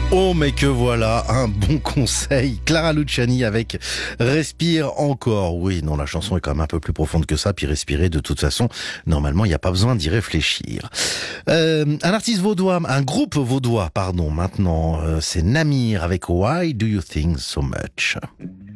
Oh mais que voilà, un bon conseil. Clara Luciani avec Respire encore. Oui, non, la chanson est quand même un peu plus profonde que ça, puis respirer de toute façon, normalement il n'y a pas besoin d'y réfléchir. Un artiste vaudois, un groupe vaudois, pardon, maintenant, c'est Namir avec Why Do You Think So Much?